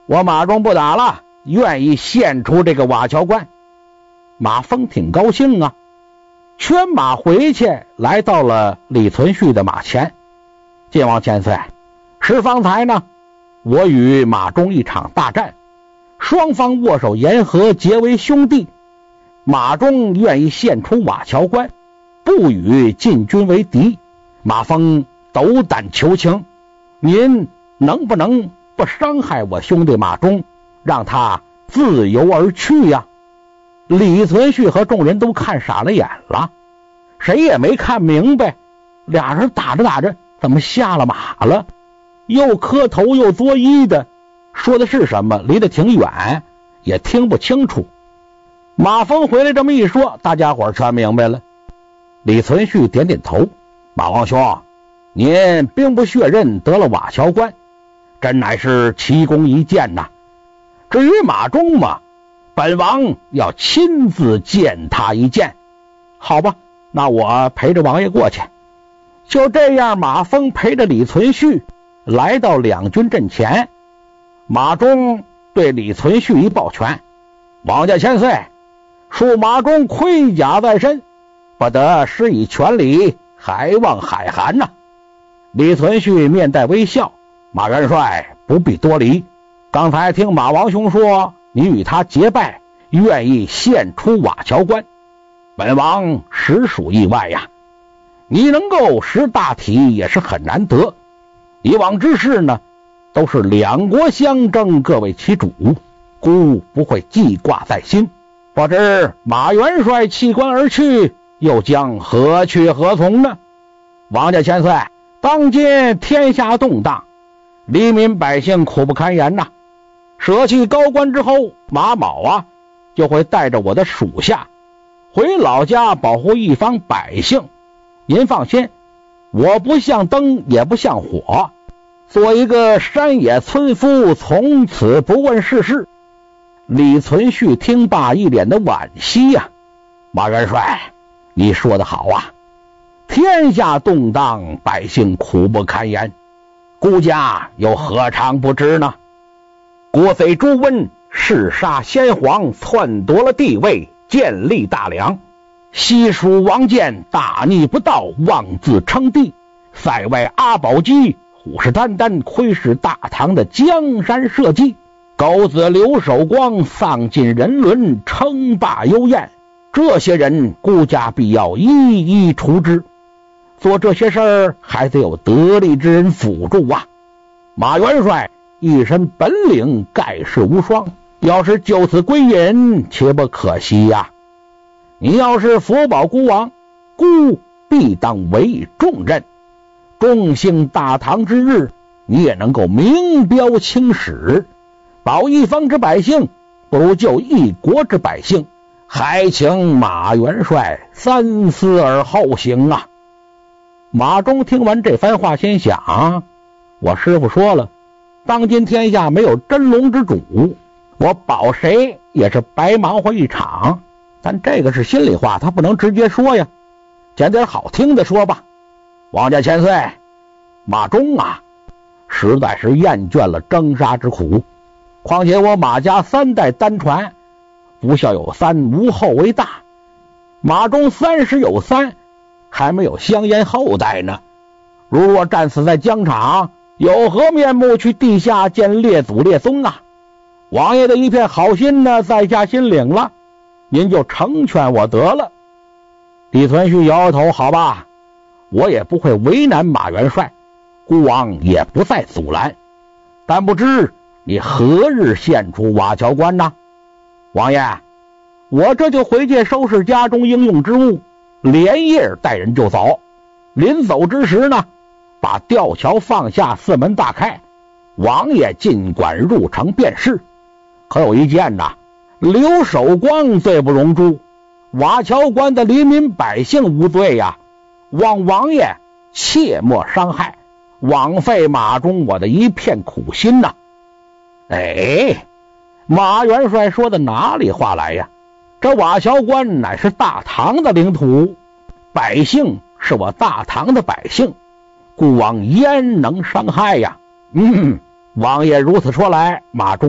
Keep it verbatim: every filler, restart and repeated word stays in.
我马忠不打了，愿意献出这个瓦桥关。马峰挺高兴啊，圈马回去，来到了李存勖的马前。晋王千岁，是方才呢，我与马忠一场大战，双方握手言和，结为兄弟。马忠愿意献出瓦桥关，不与晋军为敌。马峰斗胆求情，您能不能不伤害我兄弟马忠，让他自由而去呀？李存勖和众人都看傻了眼了，谁也没看明白，俩人打着打着怎么下了马了，又磕头又作揖的，说的是什么离得挺远，也听不清楚。马峰回来这么一说，大家伙全明白了。李存勖点点头，马王兄，您兵不血刃得了瓦桥关，真乃是奇功一件呐。至于马忠嘛，本王要亲自见他一见。好吧，那我陪着王爷过去。就这样，马峰陪着李存勖来到两军阵前。马忠对李存勖一抱拳，王家千岁，恕马忠盔甲在身，不得施以全礼，还望海涵呐、啊。李存勖面带微笑，马元帅不必多礼，刚才听马王兄说你与他结拜，愿意献出瓦桥关，本王实属意外呀。你能够识大体也是很难得，以往之事呢，都是两国相争，各为其主，孤不会记挂在心。不知马元帅弃关而去，又将何去何从呢？王家千岁，当今天下动荡，黎民百姓苦不堪言呐。舍弃高官之后，马某啊就会带着我的属下回老家保护一方百姓。您放心，我不像灯也不像火，做一个山野村夫，从此不问世事。李存勖听罢一脸的惋惜呀、啊、马元帅，你说得好啊，天下动荡，百姓苦不堪言，孤家又何尝不知呢？国贼朱温弑杀先皇，篡夺了帝位，建立大梁，西蜀王建大逆不道，妄自称帝，塞外阿保机虎视眈眈，窥视大唐的江山社稷，狗子刘守光丧尽人伦，称霸幽燕，这些人孤家必要一一除之。做这些事儿还得有得力之人辅助啊。马元帅一身本领，盖世无双，要是就此归隐，岂不可惜呀、啊？你要是福保孤王，孤必当为重任，众幸大唐之日，你也能够名标青史，保一方之百姓，不如救一国之百姓，还请马元帅三思而后行啊。马忠听完这番话，心想，我师父说了，当今天下没有真龙之主，我保谁也是白忙活一场。但这个是心里话，他不能直接说呀，讲点好听的说吧。王家千岁，马忠啊，实在是厌倦了征杀之苦，况且我马家三代单传，不孝有三，无后为大。马忠三十有三，还没有香烟后代呢。如若战死在疆场，有何面目去地下见列祖列宗啊？王爷的一片好心呢，在下心领了，您就成全我得了。李存勖摇摇头，好吧，我也不会为难马元帅，孤王也不再阻拦，但不知你何日献出瓦桥关呢？王爷，我这就回去收拾家中应用之物，连夜带人就走。临走之时呢，把吊桥放下，四门大开，王爷尽管入城便是。可有一件呐，刘守光罪不容诛，瓦桥关的黎民百姓无罪呀、啊，望王爷切莫伤害，枉费马忠我的一片苦心呐、啊。哎，马元帅说的哪里话来呀？这瓦桥关乃是大唐的领土，百姓是我大唐的百姓，孤王焉能伤害呀？嗯，王爷如此说来，马忠